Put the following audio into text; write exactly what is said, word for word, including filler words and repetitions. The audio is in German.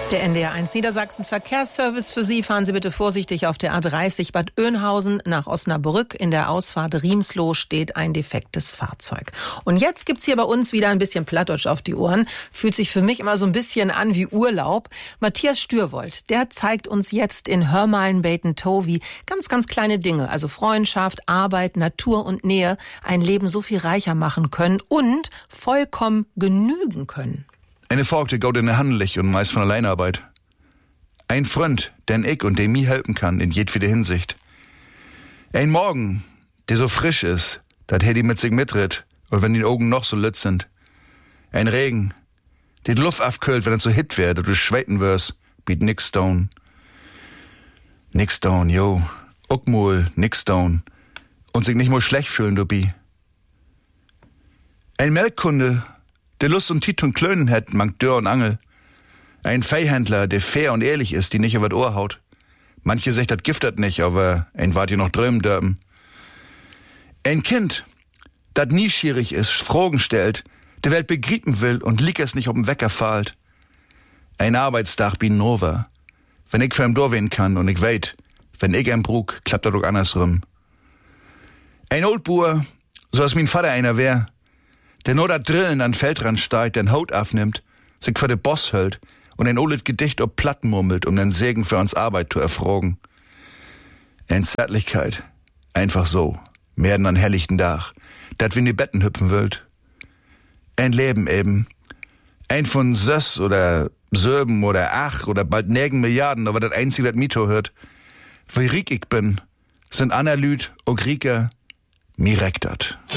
Der N D R eins Niedersachsen Verkehrsservice für Sie. Fahren Sie bitte vorsichtig auf der A dreißig Bad Oeynhausen nach Osnabrück. In der Ausfahrt Riemsloh steht ein defektes Fahrzeug. Und jetzt gibt's hier bei uns wieder ein bisschen Plattdeutsch auf die Ohren. Fühlt sich für mich immer so ein bisschen an wie Urlaub. Matthias Stürwold, der zeigt uns jetzt in Hörmalenbeten-Towi ganz, ganz kleine Dinge. Also Freundschaft, Arbeit, Natur und Nähe ein Leben so viel reicher machen können und vollkommen genügen können. Eine Volk, die geht in der Handelig und meist von Alleinarbeit. Ein Freund, den ich und dem mir helfen kann in jedwede Hinsicht. Ein Morgen, der so frisch ist, dat hätt die mit sich mitritt, und wenn die Augen noch so lütt sind. Ein Regen, der die Luft aufkühlt, wenn es so hit wird, und du schweiten wirst, biet nix down. Nix down, jo. Uckmol, nix down. Und sich nicht mal schlecht fühlen, du bi. Ein Melkkunde, der Lust und Tit und Klönen hat, mangt Dörr und Angel. Ein Viehhändler, der fair und ehrlich ist, die nicht über das Ohr haut. Manche sagt, das giftet nicht, aber ein wart ihr noch drömen dürfen. Ein Kind, dat nieschierig ist, Fragen stellt, der Welt begrieben will und liegt es nicht auf dem Wecker fahlt. Ein Arbeitstag bin Nova. Wenn ich für ihm durchwehen kann und ich weit, wenn ich ihm brug, klappt er doch andersrum. Ein Oldbuhr, so als mein Vater einer wär, der nur da Drillen an Feldrand steigt, den Haut aufnimmt, sich für den Boss hält und ein olet Gedicht ob Platten murmelt, um den Segen für uns Arbeit zu erfragen. Ein Zärtlichkeit, einfach so, mehr denn an helllichten Dach, dat wir in die Betten hüpfen wollt. Ein Leben eben, ein von Söss oder Söben oder Ach oder bald nägen Milliarden, aber das einzige, das Mito hört, wie riek ich bin, sind Analyt und Grieker, mir reckt dat.